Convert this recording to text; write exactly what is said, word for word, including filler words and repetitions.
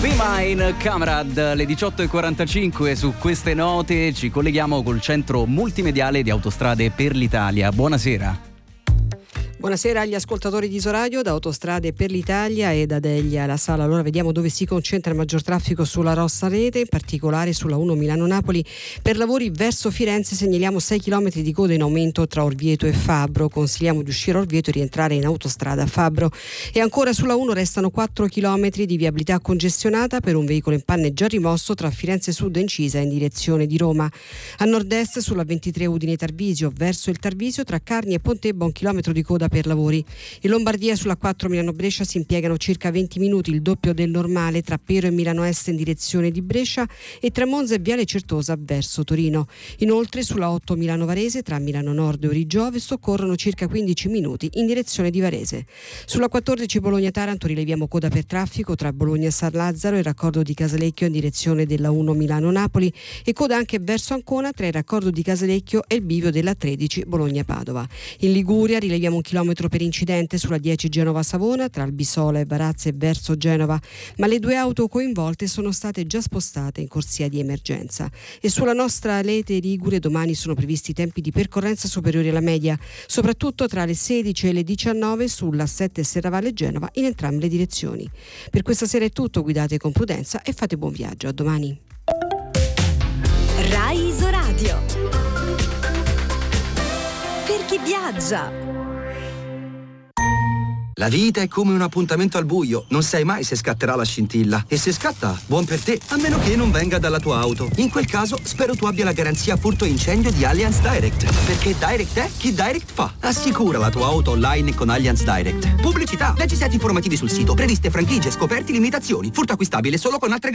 Be Mine, Camrad, le diciotto e quarantacinque. Su queste note ci colleghiamo col centro multimediale di Autostrade per l'Italia. Buonasera. Buonasera agli ascoltatori di Isoradio, da Autostrade per l'Italia e da Delia la Sala. Allora vediamo dove si concentra il maggior traffico sulla Rossa Rete, in particolare sulla uno Milano-Napoli. Per lavori verso Firenze segnaliamo sei chilometri di coda in aumento tra Orvieto e Fabbro. Consigliamo di uscire a Orvieto e rientrare in autostrada a Fabbro. E ancora sulla uno restano quattro chilometri di viabilità congestionata per un veicolo in panne già rimosso tra Firenze Sud e Incisa in direzione di Roma. A nord-est sulla ventitré Udine-Tarvisio, verso il Tarvisio tra Carni e Pontebba un chilometro di coda per lavori. In Lombardia sulla quattro Milano-Brescia si impiegano circa venti minuti, il doppio del normale, tra Pero e Milano Est in direzione di Brescia e tra Monza e Viale Certosa verso Torino. Inoltre sulla otto Milano-Varese tra Milano Nord e Origiove soccorrono circa quindici minuti in direzione di Varese. Sulla quattordici Bologna-Taranto rileviamo coda per traffico tra Bologna e San Lazzaro e il raccordo di Casalecchio in direzione della uno Milano-Napoli e coda anche verso Ancona tra il raccordo di Casalecchio e il bivio della tredici Bologna-Padova. In Liguria rileviamo un chilometro per incidente sulla dieci Genova-Savona tra Albisola e Varazze verso Genova, ma le due auto coinvolte sono state già spostate in corsia di emergenza. E sulla nostra rete ligure domani sono previsti tempi di percorrenza superiori alla media, soprattutto tra le sedici e le diciannove sulla sette Serravalle Genova in entrambe le direzioni. Per questa sera è tutto, guidate con prudenza e fate buon viaggio. A domani. Rai Isoradio. Per chi viaggia. La vita è come un appuntamento al buio, non sai mai se scatterà la scintilla. E se scatta, buon per te, a meno che non venga dalla tua auto. In quel caso, spero tu abbia la garanzia furto incendio di Allianz Direct. Perché Direct è chi Direct fa. Assicura la tua auto online con Allianz Direct. Pubblicità, leggi set informativi sul sito, previste franchigie, scoperti, limitazioni. Furto acquistabile solo con altre